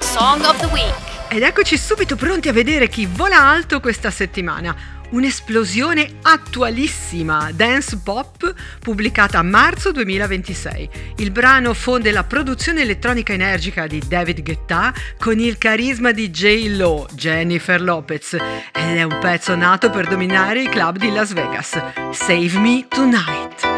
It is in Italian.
Song of the Week. Ed eccoci subito pronti a vedere chi vola alto questa settimana. Un'esplosione attualissima, dance pop, pubblicata a marzo 2026. Il brano fonde la produzione elettronica energica di David Guetta con il carisma di J-Lo, Jennifer Lopez, ed è un pezzo nato per dominare i club di Las Vegas. Save Me Tonight.